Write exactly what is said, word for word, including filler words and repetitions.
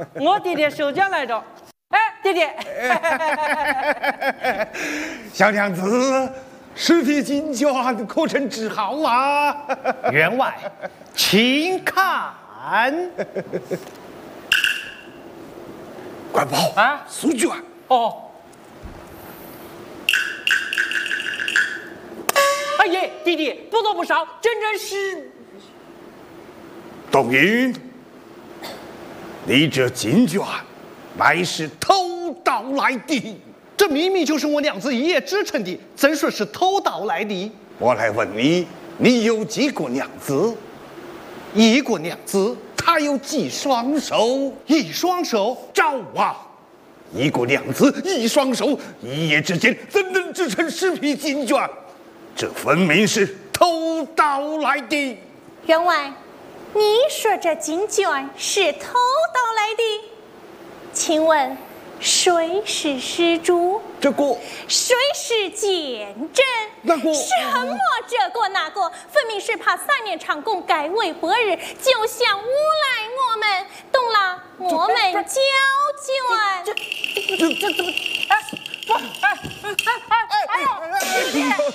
我弟弟收奖来着。哎，弟弟， 小娘子，尸体金卷可曾治好啊？ 员外，请看。 快报啊， 苏卷。 哦。哎耶，弟弟，不多不少，真真是。 董云，你这金卷乃是偷盗来的， 这明明就是我娘子一夜织成的，怎说是偷盗来的？ 我来问你，你有几个娘子？ 一个娘子， 她有几双手？ 一双手。 招啊！一个娘子一双手，一夜之间怎能织成十匹金卷？这分明是偷盗来的。 员外，你说这金卷是偷盗来的？请问谁是施主？ 这个谁是见证？ 那个什么这个那个？分明是怕三年长工改为白日，就想诬赖我们。懂了，我们交卷。 这这这怎么？哎，不，哎哎哎哎呦！